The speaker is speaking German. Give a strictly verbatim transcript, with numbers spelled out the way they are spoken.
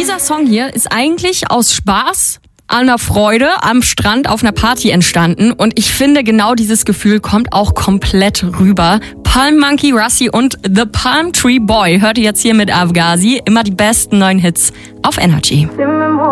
Dieser Song hier ist eigentlich aus Spaß an der Freude am Strand auf einer Party entstanden und ich finde, genau dieses Gefühl kommt auch komplett rüber. Palm Monkey, Russi und The Palm Tree Boy hört ihr jetzt hier mit Avgazi. Immer die besten neuen Hits auf Energy.